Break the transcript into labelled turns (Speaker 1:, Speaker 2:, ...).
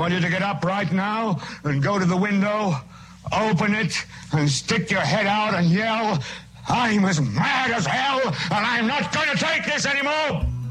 Speaker 1: want you to get up right now and go to the window, open it, and stick your head out and yell, I'm as mad as hell, and I'm not going to take this anymore!